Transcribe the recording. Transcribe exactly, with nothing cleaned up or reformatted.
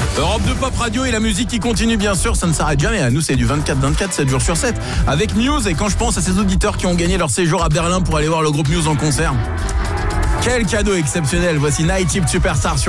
Europe deux Pop Radio et la musique qui continue bien sûr, ça ne s'arrête jamais. À nous c'est du vingt-quatre vingt-quatre, sept jours sur sept avec Muse. Et quand je pense à ces auditeurs qui ont gagné leur séjour à Berlin pour aller voir le groupe Muse en concert, quel cadeau exceptionnel. Voici Night Shift Superstar sur